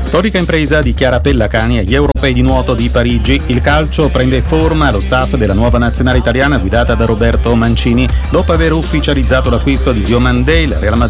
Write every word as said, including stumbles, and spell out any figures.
Storica impresa di Chiara Pellacani agli Europei di nuoto di Parigi. Il calcio prende forma allo staff della nuova nazionale italiana guidata da Roberto Mancini dopo aver ufficializzato l'acquisto di Diomandé. Il Real Madrid